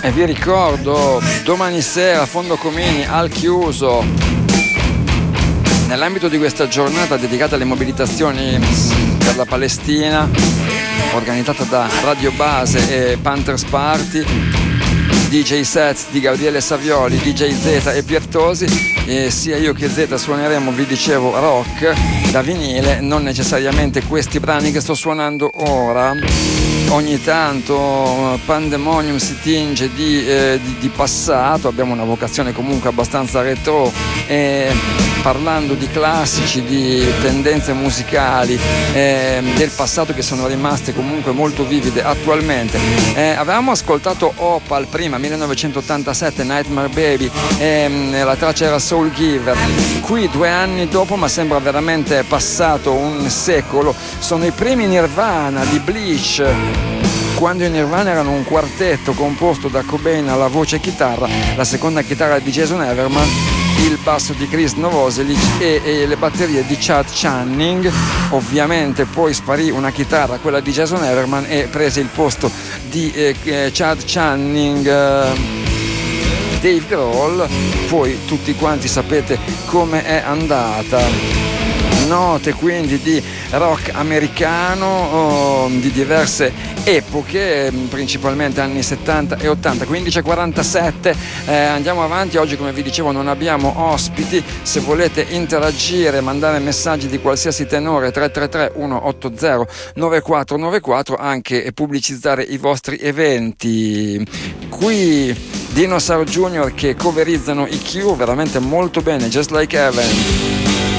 E vi ricordo, domani sera Fondo Comini al chiuso, nell'ambito di questa giornata dedicata alle mobilitazioni per la Palestina, organizzata da Radio Base e Panthers Party, DJ sets di Gabriele Savioli, DJ Z e Piertosi, e sia io che Z suoneremo, vi dicevo, rock da vinile, non necessariamente questi brani che sto suonando ora. Ogni tanto Pandemonium si tinge di passato, abbiamo una vocazione comunque abbastanza retro, e parlando di classici, di tendenze musicali del passato che sono rimaste comunque molto vivide attualmente. Avevamo ascoltato Opal prima, 1987, Nightmare Baby, la traccia era Soul Giver. Qui 2 anni dopo, ma sembra veramente passato un secolo, sono i primi Nirvana di Bleach, quando i Nirvana erano un quartetto composto da Cobain alla voce e chitarra, la seconda chitarra di Jason Everman, il basso di Chris Novoselic e le batterie di Chad Channing. Ovviamente poi sparì una chitarra, quella di Jason Everman, e prese il posto di Chad Channing Dave Grohl. Poi tutti quanti sapete come è andata. Note quindi di rock americano di diverse epoche, principalmente anni 70 e 80, 15:47. Andiamo avanti. Oggi, come vi dicevo, non abbiamo ospiti. Se volete interagire, mandare messaggi di qualsiasi tenore, 333 180 9494, anche pubblicizzare i vostri eventi. Qui Dinosaur Jr. che coverizzano i Q veramente molto bene, Just Like Heaven.